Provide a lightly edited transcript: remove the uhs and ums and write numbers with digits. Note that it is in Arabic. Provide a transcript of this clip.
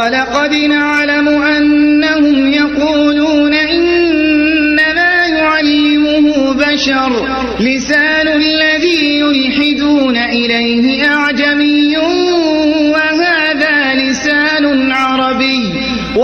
وَلَقَدْ نَعْلَمُ أَنَّهُمْ يَقُولُونَ إِنَّمَا يُعَلِّمُهُ بَشَرٌ لِّسَانُ الَّذِي يُلْحِدُونَ إِلَيْهِ أَعْجَمِيٌّ